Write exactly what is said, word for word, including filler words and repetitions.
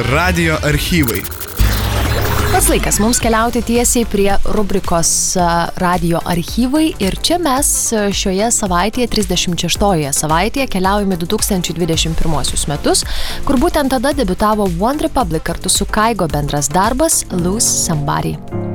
Radio archyvai. Pats laikas mums keliauti tiesiai prie rubrikos Radio archyvai ir čia mes šioje savaitėje, trisdešimt šeštojoje savaitėje, keliaujame du tūkstančiai dvidešimt pirmuosius metus, kur būtent tada debiutavo One Republic kartu su Kaigo bendras darbas Lose Somebody.